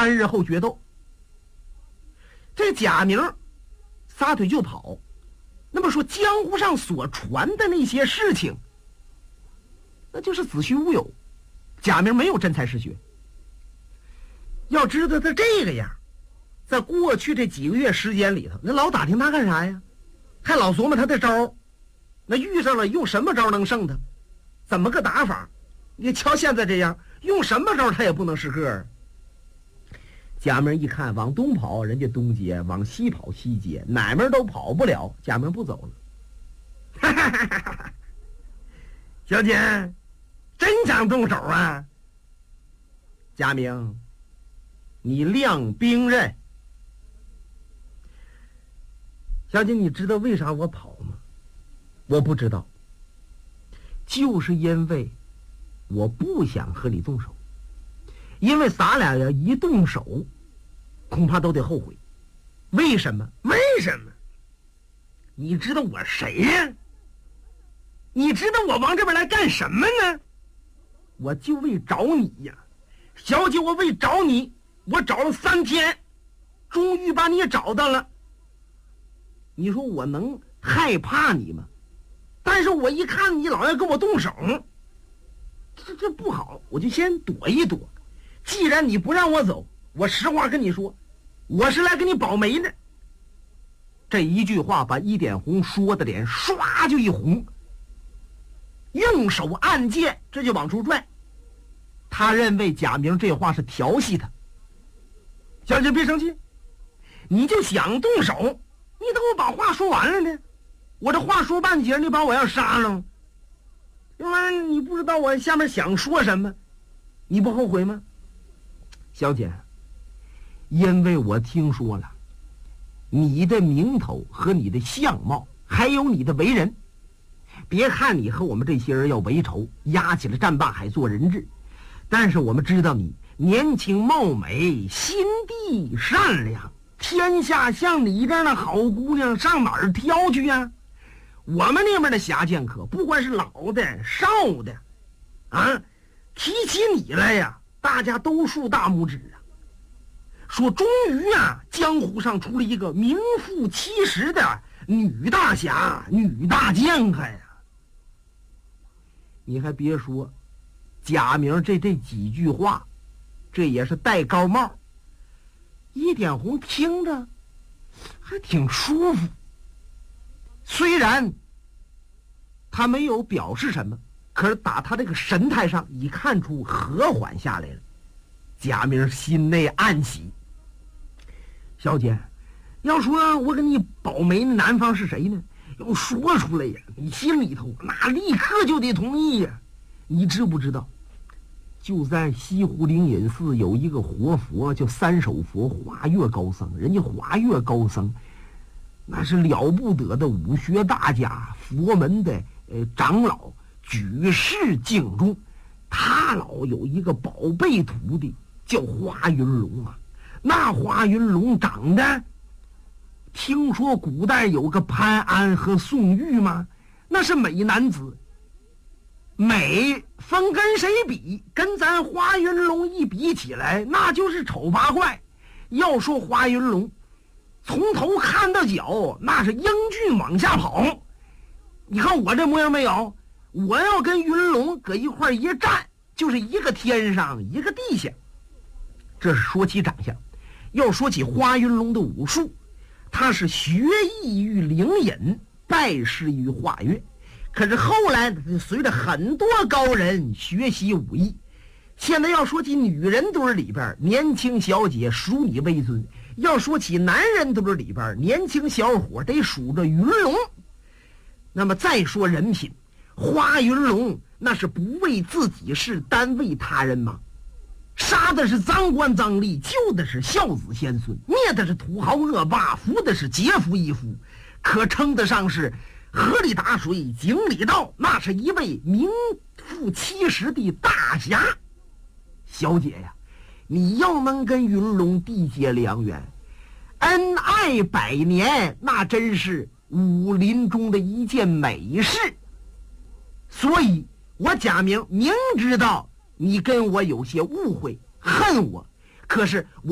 3日后决斗。这贾明撒腿就跑。那么说江湖上所传的那些事情，那就是子虚乌有，贾明没有真才实学。要知道他这个样，在过去这几个月时间里头，那老打听他干啥呀？还老琢磨他的招，那遇上了用什么招能胜他？怎么个打法？你瞧现在这样，用什么招他也不能是个。贾明一看，往东跑人家东接，往西跑西接，哪门都跑不了，贾明不走了。小姐，真想动手啊？贾明，你亮兵刃。小姐，你知道为啥我跑吗？我不知道，就是因为我不想和你动手，因为咱俩要一动手，恐怕都得后悔。为什么？为什么？你知道我谁呀？你知道我往这边来干什么呢？我就为找你呀，小姐，我为找你，我找了3天，终于把你找到了。你说我能害怕你吗？但是我一看你老要跟我动手，这不好，我就先躲一躲。既然你不让我走，我实话跟你说，我是来给你保媒的。这一句话把一点红说的脸唰就一红，用手按剑，这就往出拽。他认为贾明这话是调戏他。小姐别生气，你就想动手，你等我把话说完了呢。我这话说半截，你把我要杀了，要不然你不知道我下面想说什么，你不后悔吗？小姐，因为我听说了你的名头和你的相貌，还有你的为人，别看你和我们这些人要为仇，压起了战罢海做人质，但是我们知道你年轻貌美，心地善良，天下像你这样的好姑娘上哪儿挑去呀？我们那边的侠剑客，不管是老的少的啊，提起你来呀，大家都竖大拇指啊，说终于啊，江湖上出了一个名副其实的女大侠、女大剑客呀。你还别说，贾明这几句话，这也是戴高帽。一点红听着还挺舒服，虽然他没有表示什么，可是打他这个神态上已看出和缓下来了。贾明心内暗喜。小姐，要说我给你保媒的男方是谁呢？要说出来呀，你心里头那立刻就得同意呀。你知不知道，就在西湖灵隐寺有一个活佛叫三手佛华岳高僧，人家华岳高僧那是了不得的武学大家，佛门的长老，举世敬重。他老有一个宝贝徒弟叫花云龙啊。那花云龙长得，听说古代有个潘安和宋玉吗？那是美男子，美分跟谁比？跟咱花云龙一比起来，那就是丑八怪。要说花云龙从头看到脚，那是英俊往下跑。你看我这模样没有？我要跟云龙搁一块一站，就是一个天上一个地下。这是说起长相。要说起花云龙的武术，他是学艺于灵隐，拜师于华岳。可是后来随着很多高人学习武艺，现在要说起女人堆里边，年轻小姐属你为尊；要说起男人堆里边，年轻小伙得数着云龙。那么再说人品，花云龙那是不为自己事，单为他人吗？杀的是赃官赃吏，救的是孝子贤孙，灭的是土豪恶霸，扶的是劫富济富，可称得上是河里打水井里倒，那是一位名副其实的大侠。小姐呀，你要能跟云龙缔结良缘，恩爱100年，那真是武林中的一件美事。所以我贾明明知道你跟我有些误会，恨我，可是我